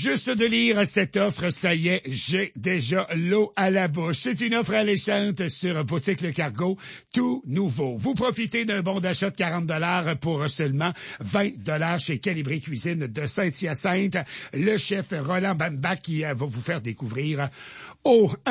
juste de lire cette offre, ça y est, j'ai déjà l'eau à la bouche. C'est une offre alléchante sur Boutique Le Cargo, tout nouveau. Vous profitez d'un bon d'achat de 40$ pour seulement 20$ chez Calibri Cuisine de Saint-Hyacinthe. Le chef Roland Bamba qui va vous faire découvrir